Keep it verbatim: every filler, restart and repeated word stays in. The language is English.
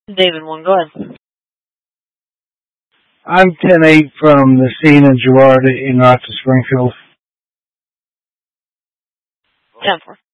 David one, go ahead. I'm ten eight from the scene in Girard in Rochester, Springfield. ten four.